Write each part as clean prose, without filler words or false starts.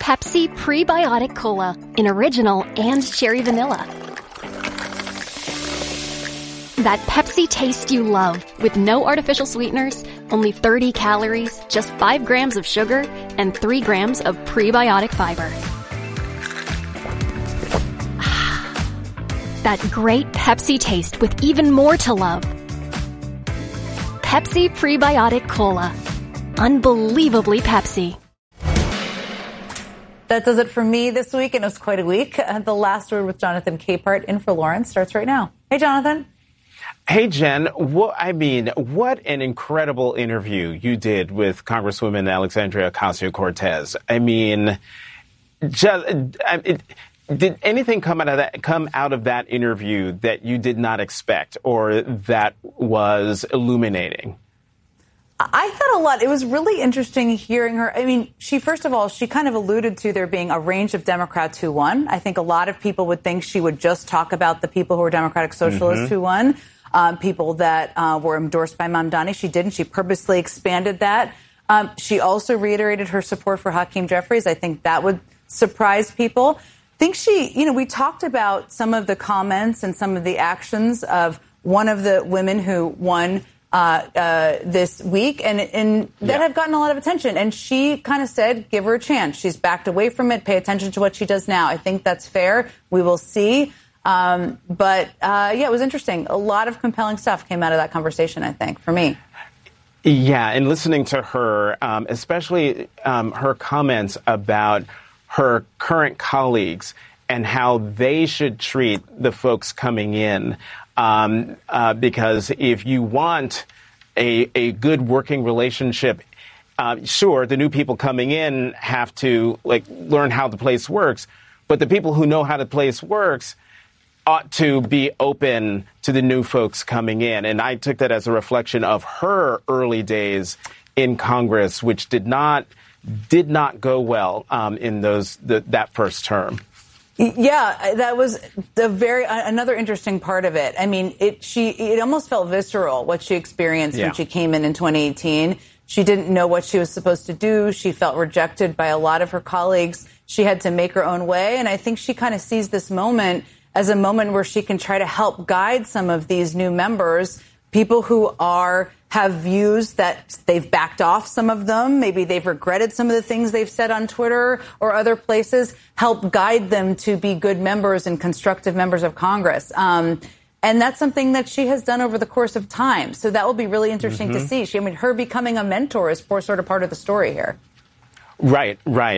Pepsi Prebiotic Cola in original and cherry vanilla. That Pepsi taste you love, with no artificial sweeteners, only 30 calories, just 5 grams of sugar, and 3 grams of prebiotic fiber. That great Pepsi taste with even more to love. Pepsi Prebiotic Cola. Unbelievably Pepsi. That does it for me this week, and it was quite a week. The Last Word with Jonathan Capehart in for Lauren starts right now. Hey, Jonathan. Hey, Jen. What an incredible interview you did with Congresswoman Alexandria Ocasio-Cortez. Did anything come out of that interview that you did not expect or that was illuminating? I thought a lot. It was really interesting hearing her. She kind of alluded to there being a range of Democrats who won. I think a lot of people would think she would just talk about the people who were Democratic Socialists who won, people that were endorsed by Mamdani. She didn't. She purposely expanded that. She also reiterated her support for Hakeem Jeffries. I think that would surprise people. I think we talked about some of the comments and some of the actions of one of the women who won this week, and that have gotten a lot of attention. And she kind of said, give her a chance. She's backed away from it. Pay attention to what she does now. I think that's fair. We will see. It was interesting. A lot of compelling stuff came out of that conversation, I think, for me. Yeah, and listening to her, especially her comments about her current colleagues and how they should treat the folks coming in. Because if you want a good working relationship, sure, the new people coming in have to learn how the place works, but the people who know how the place works ought to be open to the new folks coming in. And I took that as a reflection of her early days in Congress, which did not go well in that first term. Yeah, that was another interesting part of it. It almost felt visceral what she experienced when she came in 2018. She didn't know what she was supposed to do. She felt rejected by a lot of her colleagues. She had to make her own way. And I think she kind of sees this moment as a moment where she can try to help guide some of these new members, people who have views that they've backed off some of them. Maybe they've regretted some of the things they've said on Twitter or other places, help guide them to be good members and constructive members of Congress. And that's something that she has done over the course of time. So that will be really interesting to see. Her becoming a mentor is sort of part of the story here. Right.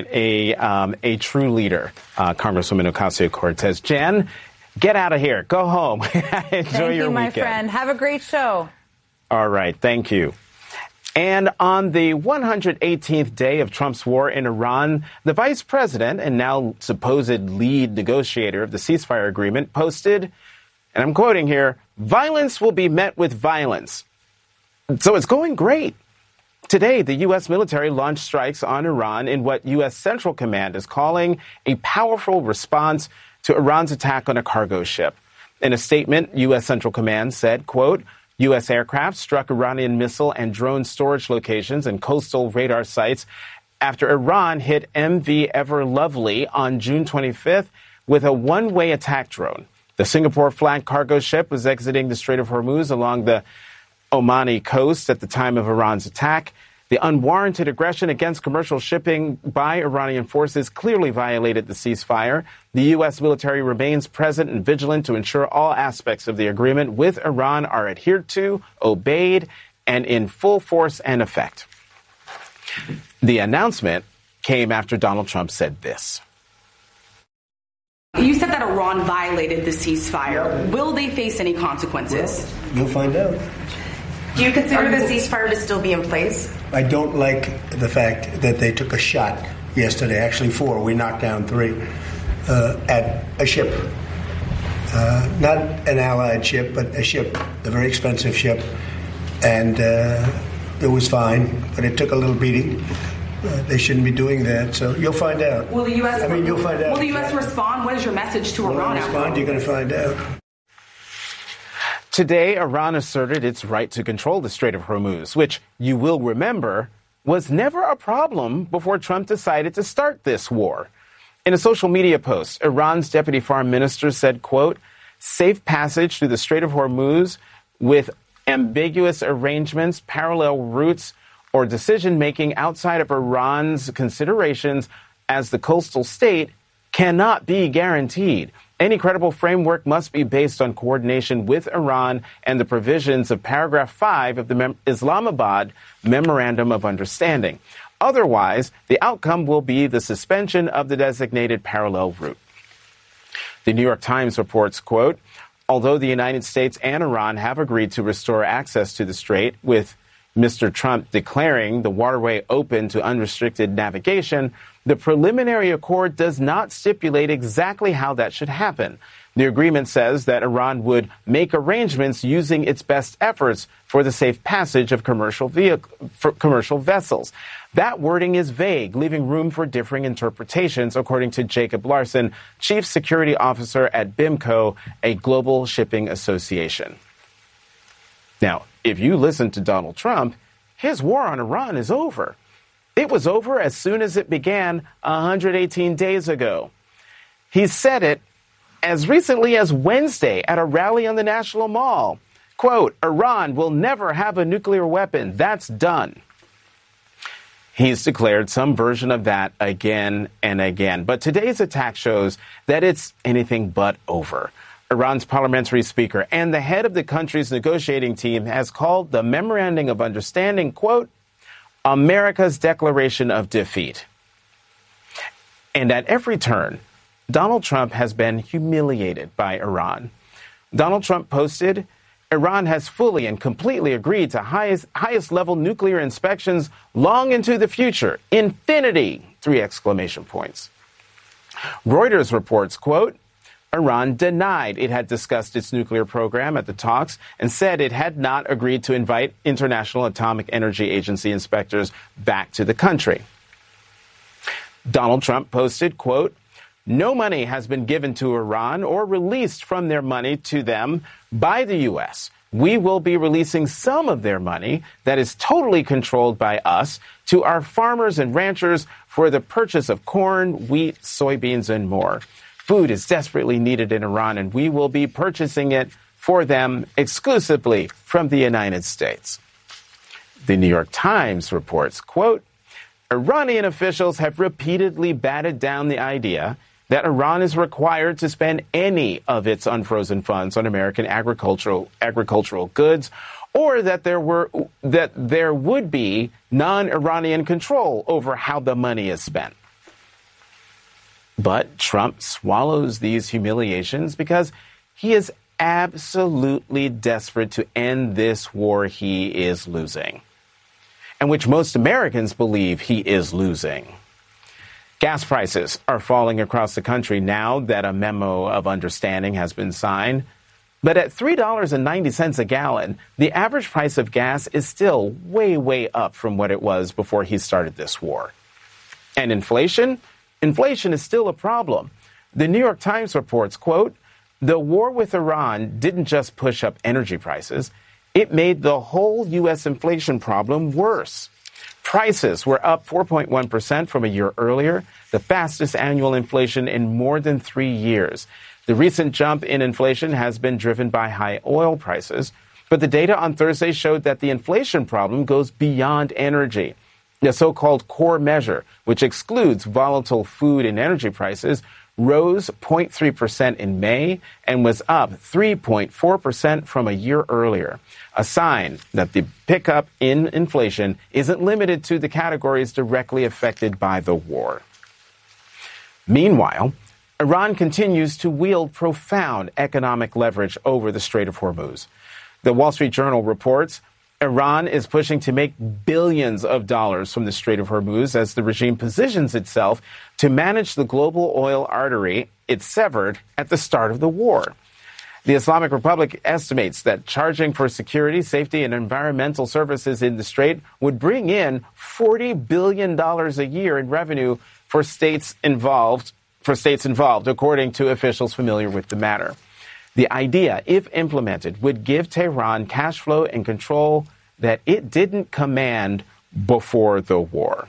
A true leader, Congresswoman Ocasio-Cortez. Jen, get out of here. Go home. Enjoy your weekend. Thank you, my friend. Have a great show. All right. Thank you. And on the 118th day of Trump's war in Iran, the vice president and now supposed lead negotiator of the ceasefire agreement posted, and I'm quoting here, "Violence will be met with violence." So it's going great. Today, the U.S. military launched strikes on Iran in what U.S. Central Command is calling a powerful response to Iran's attack on a cargo ship. In a statement, U.S. Central Command said, quote, U.S. aircraft struck Iranian missile and drone storage locations and coastal radar sites after Iran hit MV Ever Lovely on June 25th with a one-way attack drone. The Singapore-flagged cargo ship was exiting the Strait of Hormuz along the Omani coast at the time of Iran's attack. The unwarranted aggression against commercial shipping by Iranian forces clearly violated the ceasefire. The U.S. military remains present and vigilant to ensure all aspects of the agreement with Iran are adhered to, obeyed, and in full force and effect. The announcement came after Donald Trump said this. You said that Iran violated the ceasefire. Will they face any consequences? Well, you'll find out. Do you consider the ceasefire to still be in place? I don't like the fact that they took a shot yesterday, actually 4, we knocked down 3, at a ship. Not an allied ship, but a ship, a very expensive ship. And it was fine, but it took a little beating. They shouldn't be doing that, so you'll find out. Will the U.S. You'll find out. Will the U.S. respond? What is your message to Iran? You're going to find out. Today, Iran asserted its right to control the Strait of Hormuz, which, you will remember, was never a problem before Trump decided to start this war. In a social media post, Iran's deputy foreign minister said, quote, safe passage through the Strait of Hormuz with ambiguous arrangements, parallel routes, or decision-making outside of Iran's considerations as the coastal state cannot be guaranteed. Any credible framework must be based on coordination with Iran and the provisions of paragraph 5 of the Islamabad Memorandum of Understanding. Otherwise, the outcome will be the suspension of the designated parallel route. The New York Times reports, quote, although the United States and Iran have agreed to restore access to the strait, with Mr. Trump declaring the waterway open to unrestricted navigation, the preliminary accord does not stipulate exactly how that should happen. The agreement says that Iran would make arrangements using its best efforts for the safe passage of commercial vessels. That wording is vague, leaving room for differing interpretations, according to Jacob Larson, Chief Security Officer at BIMCO, a global shipping association. Now, if you listen to Donald Trump, his war on Iran is over. It was over as soon as it began 118 days ago. He said it as recently as Wednesday at a rally on the National Mall. Quote, Iran will never have a nuclear weapon. That's done. He's declared some version of that again and again. But today's attack shows that it's anything but over. Iran's parliamentary speaker and the head of the country's negotiating team has called the Memorandum of Understanding, quote, America's declaration of defeat. And at every turn, Donald Trump has been humiliated by Iran. Donald Trump posted, Iran has fully and completely agreed to highest level nuclear inspections long into the future. Infinity! 3 exclamation points. Reuters reports, quote, Iran denied it had discussed its nuclear program at the talks and said it had not agreed to invite International Atomic Energy Agency inspectors back to the country. Donald Trump posted, quote, no money has been given to Iran or released from their money to them by the U.S. We will be releasing some of their money that is totally controlled by us to our farmers and ranchers for the purchase of corn, wheat, soybeans, and more. Food is desperately needed in Iran, and we will be purchasing it for them exclusively from the United States. The New York Times reports, quote, Iranian officials have repeatedly batted down the idea that Iran is required to spend any of its unfrozen funds on American agricultural goods, or that there would be non-Iranian control over how the money is spent. But Trump swallows these humiliations because he is absolutely desperate to end this war he is losing, and which most Americans believe he is losing. Gas prices are falling across the country now that a memo of understanding has been signed. But at $3.90 a gallon, the average price of gas is still way, way up from what it was before he started this war. And inflation? Inflation is still a problem. The New York Times reports, quote, the war with Iran didn't just push up energy prices, it made the whole U.S. inflation problem worse. Prices were up 4.1% from a year earlier, the fastest annual inflation in more than 3 years. The recent jump in inflation has been driven by high oil prices, but the data on Thursday showed that the inflation problem goes beyond energy. The so-called core measure, which excludes volatile food and energy prices, rose 0.3% in May and was up 3.4% from a year earlier, a sign that the pickup in inflation isn't limited to the categories directly affected by the war. Meanwhile, Iran continues to wield profound economic leverage over the Strait of Hormuz. The Wall Street Journal reports Iran is pushing to make billions of dollars from the Strait of Hormuz as the regime positions itself to manage the global oil artery it severed at the start of the war. The Islamic Republic estimates that charging for security, safety, and environmental services in the Strait would bring in $40 billion a year in revenue for states involved, according to officials familiar with the matter. The idea, if implemented, would give Tehran cash flow and control that it didn't command before the war.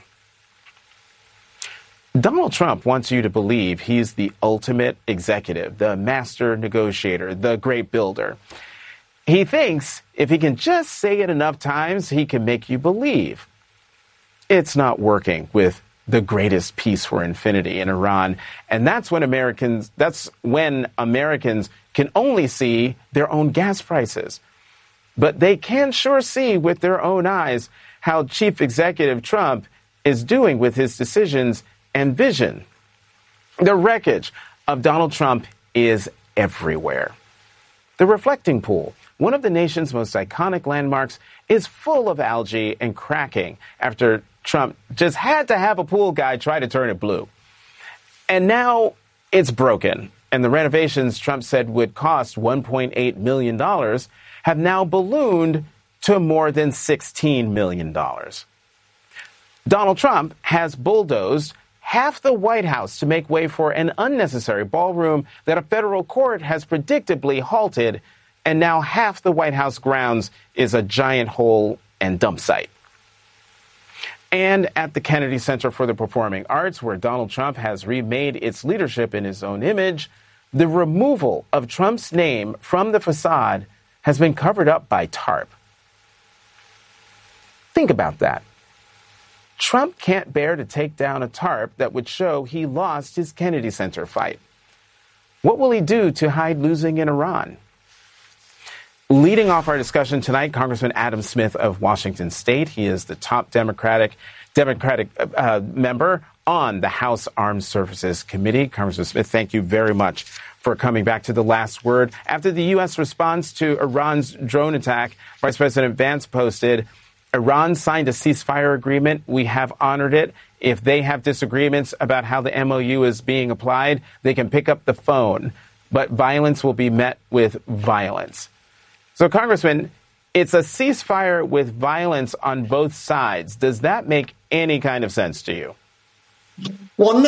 Donald Trump wants you to believe he's the ultimate executive, the master negotiator, the great builder. He thinks if he can just say it enough times, he can make you believe. It's not working with the greatest peace for infinity in Iran. And that's when Americans can only see their own gas prices. But they can sure see with their own eyes how Chief Executive Trump is doing with his decisions and vision. The wreckage of Donald Trump is everywhere. The reflecting pool, one of the nation's most iconic landmarks, is full of algae and cracking after Trump just had to have a pool guy try to turn it blue. And now it's broken, and the renovations Trump said would cost $1.8 million have now ballooned to more than $16 million. Donald Trump has bulldozed half the White House to make way for an unnecessary ballroom that a federal court has predictably halted, and now half the White House grounds is a giant hole and dump site. And at the Kennedy Center for the Performing Arts, where Donald Trump has remade its leadership in his own image, the removal of Trump's name from the facade has been covered up by tarp. Think about that. Trump can't bear to take down a tarp that would show he lost his Kennedy Center fight. What will he do to hide losing in Iran? Leading off our discussion tonight, Congressman Adam Smith of Washington State. He is the top Democratic member on the House Armed Services Committee. Congressman Smith, thank you very much for coming back to The Last Word. After the U.S. response to Iran's drone attack, Vice President Vance posted, Iran signed a ceasefire agreement. We have honored it. If they have disagreements about how the MOU is being applied, they can pick up the phone. But violence will be met with violence. So, Congressman, it's a ceasefire with violence on both sides. Does that make any kind of sense to you? Well,